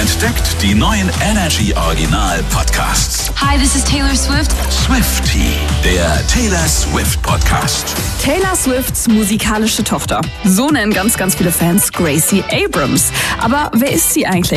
Entdeckt die neuen Energy Original Podcasts. Hi, this is Taylor Swift. Swiftie, der Taylor Swift Podcast. Taylor Swifts musikalische Tochter. So nennen ganz viele Fans Gracie Abrams. Aber wer ist sie eigentlich?